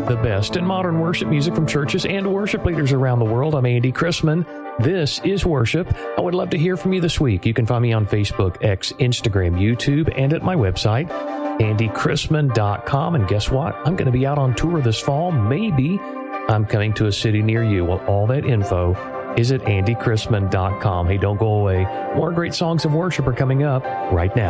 the best in modern worship music from churches and worship leaders around the world. I'm Andy Chrisman. This is Worship. I would love to hear from you this week. You can find me on Facebook, X, Instagram, YouTube, and at my website, andychrisman.com. And guess what? I'm going to be out on tour this fall. Maybe I'm coming to a city near you. Well, all that info is at andychrisman.com. Hey, don't go away. More great songs of worship are coming up right now.